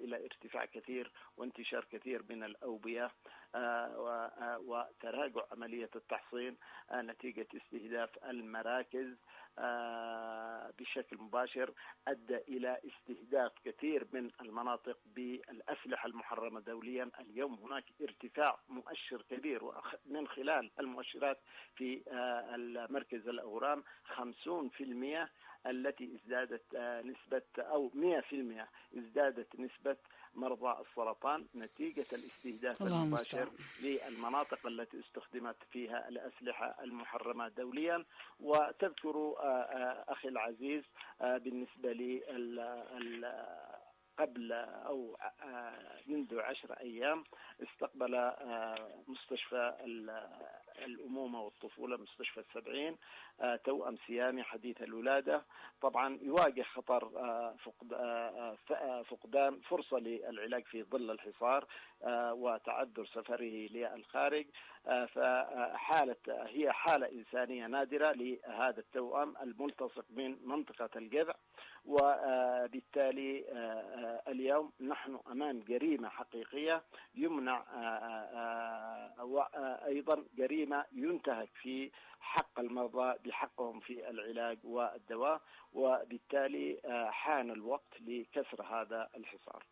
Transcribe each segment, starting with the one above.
إلى ارتفاع كثير وانتشار كثير من الأوبئة وتراجع عملية التحصين نتيجة استهداف المراكز بشكل مباشر، أدى إلى استهداف كثير من المناطق بالأسلحة المحرمة دوليا. اليوم هناك ارتفاع مؤشر كبير، ومن خلال المؤشرات في المركز الأورام 50% التي ازدادت نسبة، أو 100% ازدادت نسبة مرضى السرطان نتيجة الاستهداف المباشر للمناطق التي استخدمت فيها الأسلحة المحرمة دوليا. وتذكر أخي العزيز بالنسبة لي قبل أو منذ 10 أيام استقبل مستشفى الأمومة والطفولة، مستشفى السبعين، توأم سيامي حديث الولادة. طبعا يواجه خطر فقدان فرصة للعلاج في ظل الحصار وتعذر سفره للخارج. هي حالة إنسانية نادرة لهذا التوأم الملتصق من منطقة الجذع، وبالتالي اليوم نحن أمام جريمة حقيقية يمنع، وأيضا جريمة ينتهك في حق المرضى بحقهم في العلاج والدواء، وبالتالي حان الوقت لكسر هذا الحصار.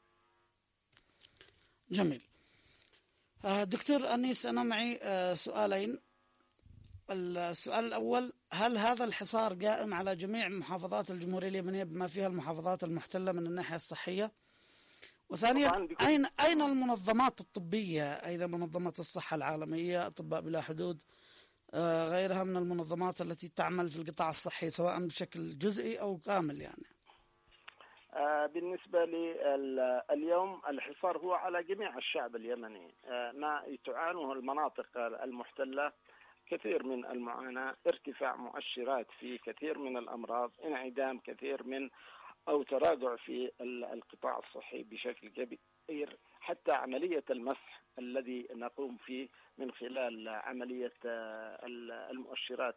جميل. دكتور أنيس، أنا معي سؤالين. السؤال الأول: هل هذا الحصار قائم على جميع محافظات الجمهورية اليمنية بما فيها المحافظات المحتلة من الناحية الصحية؟ وثانيا، أين المنظمات الطبية؟ أين منظمة الصحة العالمية، أطباء بلا حدود، غيرها من المنظمات التي تعمل في القطاع الصحي سواء بشكل جزئي أو كامل يعني؟ بالنسبة اليوم الحصار هو على جميع الشعب اليمني. ما تعانيه المناطق المحتلة كثير من المعاناة، ارتفاع مؤشرات في كثير من الأمراض، انعدام كثير من أو تراجع في القطاع الصحي بشكل كبير. حتى عملية المسح الذي نقوم فيه من خلال عملية المؤشرات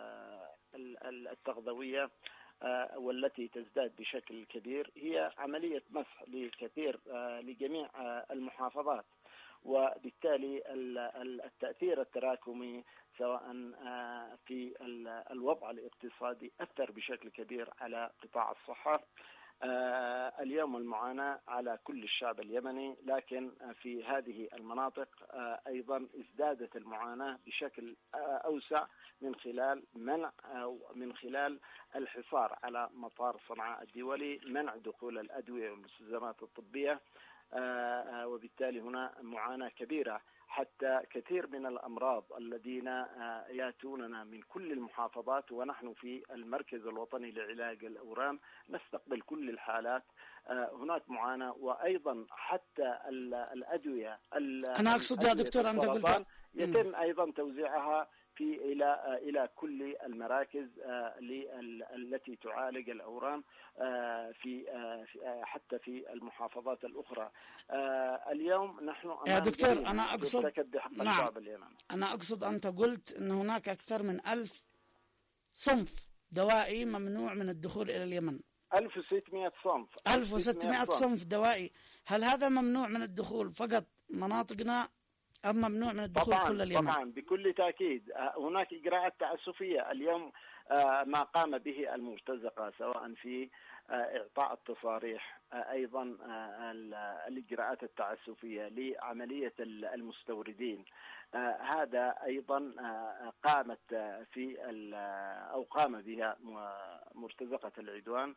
التغذوية والتي تزداد بشكل كبير، هي عملية مسح لجميع المحافظات، وبالتالي التأثير التراكمي سواء في الوضع الاقتصادي أثر بشكل كبير على قطاع الصحة. اليوم المعاناة على كل الشعب اليمني، لكن في هذه المناطق أيضا ازدادت المعاناة بشكل أوسع من خلال الحصار على مطار صنعاء الدولي، منع دخول الأدوية والمستلزمات الطبية، وبالتالي هنا معاناة كبيرة. حتى كثير من الأمراض الذين يأتوننا من كل المحافظات، ونحن في المركز الوطني لعلاج الأورام نستقبل كل الحالات، هناك معاناة. وأيضا حتى الأدوية، أنا أقصد يا دكتور أنت قلت يتم أيضا توزيعها إلى كل المراكز التي تعالج الأورام حتى في المحافظات الأخرى. اليوم نحن يا دكتور أنا أقصد أنت قلت أن هناك أكثر من 1000 صنف دوائي ممنوع من الدخول إلى اليمن. 1600 صنف. 1600 صنف دوائي. هل هذا ممنوع من الدخول فقط مناطقنا أم ممنوع من الدخول كل اليمن؟ طبعا بكل تأكيد. هناك إجراءات تعسفية اليوم ما قام به المرتزقة، سواء في إعطاء التصاريح، أيضا الإجراءات التعسفية لعملية المستوردين. هذا أيضا قامت قام بها مرتزقة العدوان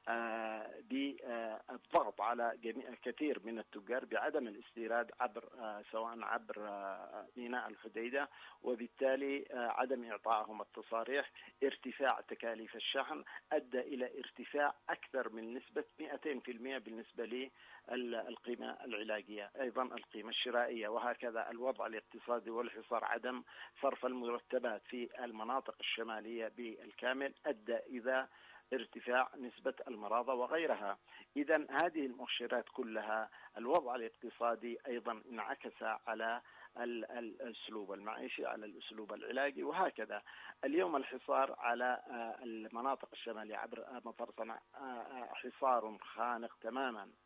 بالضغط على كثير من التجار بعدم الاستيراد سواء عبر ميناء الحديدة، وبالتالي عدم إعطائهم التصاريح. ارتفاع تكاليف الشحن أدى إلى ارتفاع أكثر من نسبة 200% بالنسبة للقيمة العلاجية، أيضا القيمة الشرائية، وهكذا الوضع الاقتصادي والحصار. عدم صرف المرتبات في المناطق الشمالية بالكامل أدى إلى ارتفاع نسبة المرضى وغيرها. إذن هذه المؤشرات كلها، الوضع الاقتصادي أيضا انعكس على الأسلوب المعيشي، على الأسلوب العلاجي، وهكذا. اليوم الحصار على المناطق الشمالية عبر مطار صنعاء حصار خانق تماما،